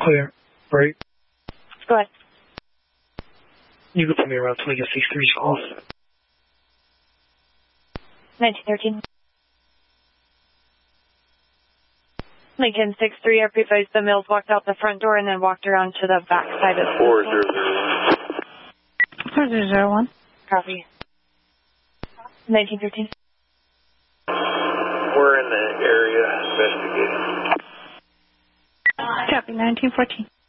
Clear. Break. Go ahead. You can put me around 20 6-3's off. 1913. Lincoln 6-3, I advised the Mills walked out the front door and then walked around to the back side of the 400. 4001. Copy. 1913. We're in the area investigating. Copy, 1914.